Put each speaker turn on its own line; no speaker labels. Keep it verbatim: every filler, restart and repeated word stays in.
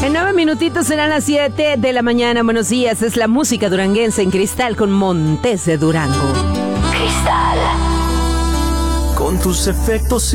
En nueve minutitos serán las siete de la mañana. Buenos días, es la música duranguense en Cristal con Montes de Durango.
Cristal.
Con tus efectos